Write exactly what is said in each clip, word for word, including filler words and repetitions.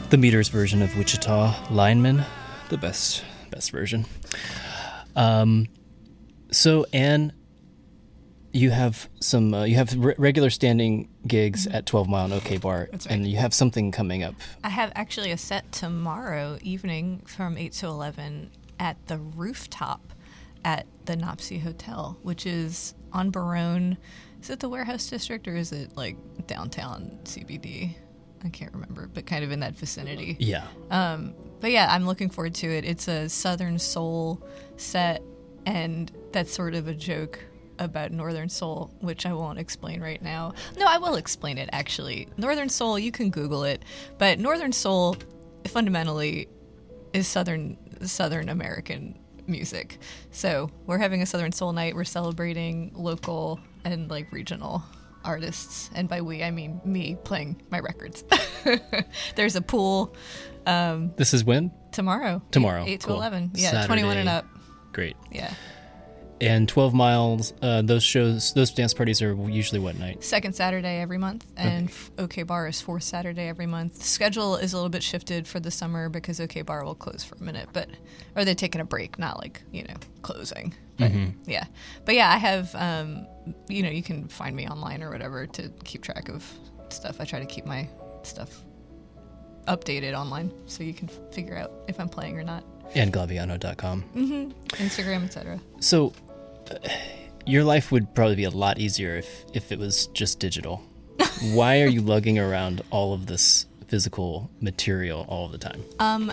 the Meters version of Wichita Lineman, the best best version. Um, so Anne, you have some uh, you have re- regular standing gigs mm-hmm. at twelve Mile and OK Bar, That's right. and you have something coming up. I have actually a set tomorrow evening from eight to eleven at the Rooftop at the Nopsey Hotel, which is on Barone. Is it the Warehouse District or is it like downtown C B D? I can't remember, but kind of in that vicinity. Yeah. Um, but yeah, I'm looking forward to it. It's a Southern Soul set, and that's sort of a joke about Northern Soul, which I won't explain right now. No, I will explain it, actually. Northern Soul, you can Google it, but Northern Soul fundamentally is Southern Southern American music. So we're having a Southern Soul night. We're celebrating local and like regional artists, and by we I mean me playing my records. There's a pool. Um, this is when? Tomorrow. Tomorrow. eight, eight cool. to eleven. Yeah, Saturday. twenty-one and up. Great. Yeah. And twelve Miles, uh, those shows, those dance parties are usually what night? Second Saturday every month, and okay. OK Bar is fourth Saturday every month. The schedule is a little bit shifted for the summer because OK Bar will close for a minute, but or they're taking a break, not like, you know, closing. But, mm-hmm. yeah. But yeah, I have, um, you know, you can find me online or whatever to keep track of stuff. I try to keep my stuff updated online so you can f- figure out if I'm playing or not. And Glaviano dot com. Mm-hmm. Instagram, et cetera. So, uh, your life would probably be a lot easier if, if it was just digital. Why are you lugging around all of this physical material all the time? Um,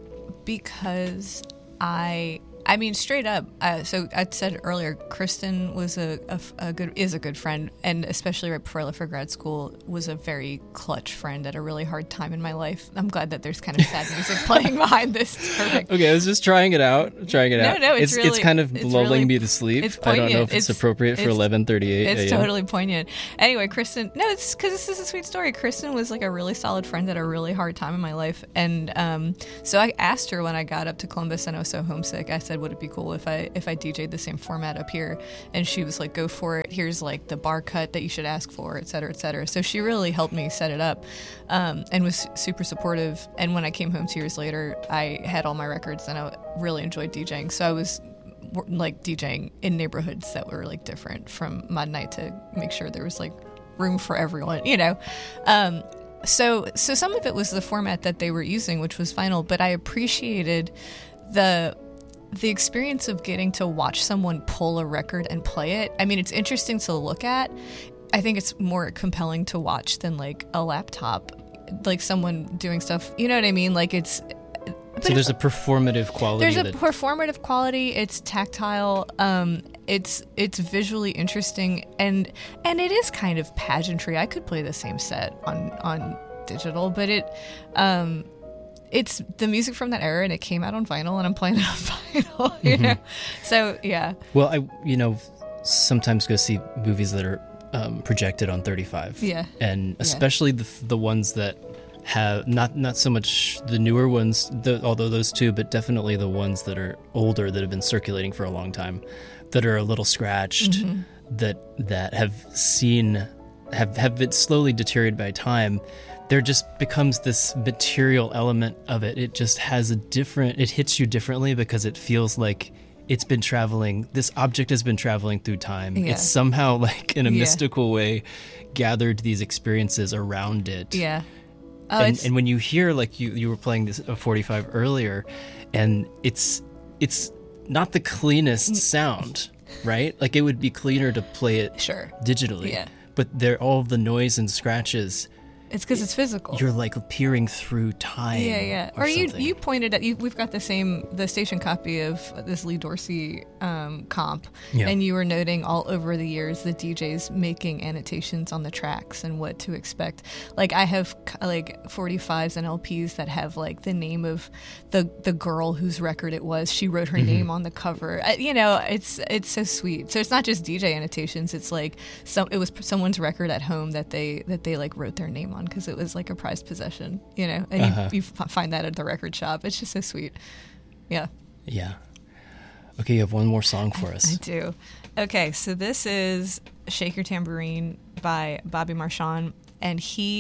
because I... I mean, straight up. Uh, so I said earlier, Kristen was a, a, a good is a good friend, and especially right before I left for grad school, was a very clutch friend at a really hard time in my life. I'm glad that there's kind of sad music playing behind this. It's perfect. Okay, I was just trying it out, trying it no, out. No, it's it's really, it's kind of it's lulling really, me to sleep. It's I don't know if it's, it's appropriate for eleven thirty-eight a.m. It's totally poignant. Anyway, Kristen, no, it's because this is a sweet story. Kristen was like a really solid friend at a really hard time in my life, and um, so I asked her when I got up to Columbus and I was so homesick. I said, would it be cool if I if I D J'd the same format up here? And she was like, go for it. Here's like the bar cut that you should ask for, et cetera, et cetera. So she really helped me set it up, um, and was super supportive. And when I came home two years later, I had all my records and I really enjoyed DJing. So I was like DJing in neighborhoods that were like different from Mod Night to make sure there was like room for everyone, you know? Um, so, so some of it was the format that they were using, which was vinyl, but I appreciated the the experience of getting to watch someone pull a record and play it. I mean, it's interesting to look at. I think it's more compelling to watch than like a laptop, like someone doing stuff. You know what I mean? Like it's. So there's a performative quality. There's a that... performative quality. It's tactile. Um, it's it's visually interesting, and and it is kind of pageantry. I could play the same set on on digital, but it. Um, It's the music from that era, and it came out on vinyl, and I'm playing it on vinyl, you mm-hmm. know? So, yeah. Well, I, you know, sometimes go see movies that are um, projected on thirty-five. Yeah. And especially yeah. the the ones that have, not not so much the newer ones, the, although those too, but definitely the ones that are older that have been circulating for a long time, that are a little scratched, mm-hmm. that that have seen, have, have been slowly deteriorated by time. There just becomes this material element of it. It just has a different, it hits you differently because it feels like it's been traveling, this object has been traveling through time. Yeah. It's somehow like in a yeah. mystical way gathered these experiences around it. Yeah. Oh, and, it's... and when you hear, like you, you were playing this a forty-five earlier, and it's it's not the cleanest sound, right? Like it would be cleaner to play it sure. digitally. Yeah. But there, all of the noise and scratches, it's because it's physical. You're like peering through time. Yeah, yeah. Or, or you something. you pointed at you. We've got the same the station copy of this Lee Dorsey um, comp, yeah. and you were noting all over the years the D Js making annotations on the tracks and what to expect. Like I have like forty-fives and L Ps that have like the name of the the girl whose record it was. She wrote her mm-hmm. name on the cover. Uh, you know, it's it's so sweet. So it's not just D J annotations. It's like some it was someone's record at home that they that they like wrote their name on, because it was like a prized possession, you know, and uh-huh. you, you f- find that at the record shop. It's just so sweet. Yeah. Yeah. Okay, you have one more song for us. I do. Okay, so this is Shake Your Tambourine by Bobby Marchand, and he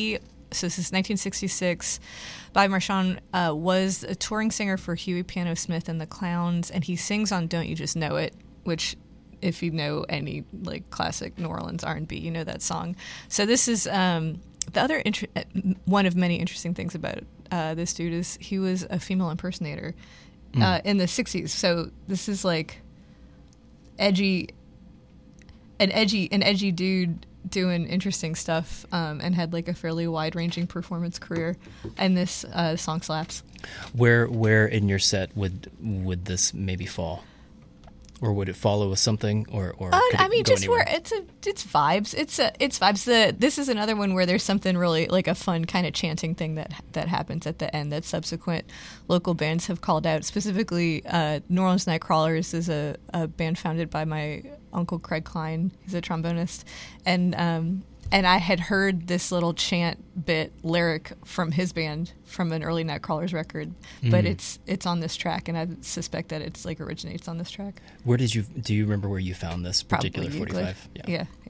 so this is nineteen sixty-six. Bobby Marchand uh, was a touring singer for Huey Piano Smith and the Clowns, and he sings on "Don't You Just Know It," which, if you know any like classic New Orleans R and B, you know that song. So this is um, the other inter- one of many interesting things about uh, this dude is he was a female impersonator mm. uh, in the sixties. So this is like edgy, an edgy, an edgy dude doing interesting stuff, um, and had like a fairly wide-ranging performance career. And this uh, song slaps. Where where in your set would would this maybe fall? Or would it follow with something, or or? Uh, could I it mean, go just anywhere? where it's a, it's vibes. It's a, it's vibes. The this is another one where there's something really like a fun kind of chanting thing that that happens at the end that subsequent local bands have called out. Specifically, uh, New Orleans Nightcrawlers is a, a band founded by my uncle Craig Klein. He's a trombonist, and um, and I had heard this little chant bit lyric from his band from an early Nightcrawlers record, but Mm. it's it's on this track, and I suspect that it's like originates on this track. Where did you do you remember where you found this particular Probably Euclid. forty-five? Yeah,